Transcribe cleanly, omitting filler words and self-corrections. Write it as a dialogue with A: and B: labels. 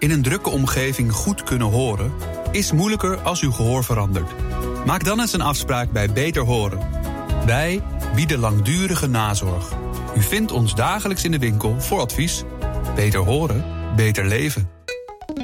A: In een drukke omgeving goed kunnen horen is moeilijker als uw gehoor verandert. Maak dan eens een afspraak bij Beter Horen. Wij bieden langdurige nazorg. U vindt ons dagelijks in de winkel voor advies. Beter horen, beter leven.